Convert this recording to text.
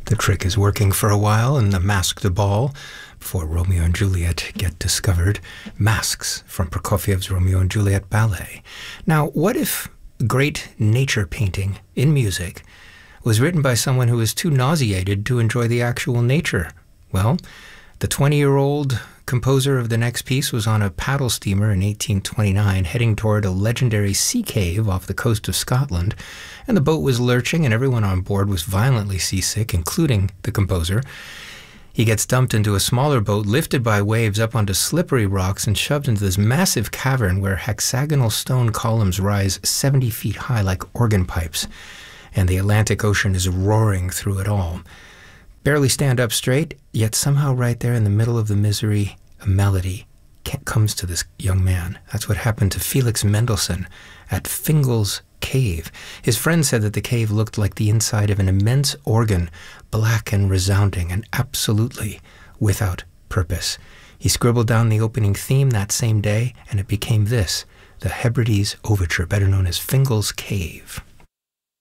The trick is working for a while in the masked ball before Romeo and Juliet get discovered. Masks from Prokofiev's Romeo and Juliet ballet. Now, what if great nature painting in music was written by someone who was too nauseated to enjoy the actual nature? Well, the 20-year-old composer of the next piece was on a paddle steamer in 1829 heading toward a legendary sea cave off the coast of Scotland, and the boat was lurching and everyone on board was violently seasick, including the composer. He gets dumped into a smaller boat, lifted by waves up onto slippery rocks and shoved into this massive cavern where hexagonal stone columns rise 70 feet high like organ pipes, and the Atlantic Ocean is roaring through it all. Barely stand up straight, yet somehow right there in the middle of the misery, a melody comes to this young man. That's what happened to Felix Mendelssohn at Fingal's Cave. His friend said that the cave looked like the inside of an immense organ, black and resounding and absolutely without purpose. He scribbled down the opening theme that same day, and it became this, the Hebrides Overture, better known as Fingal's Cave.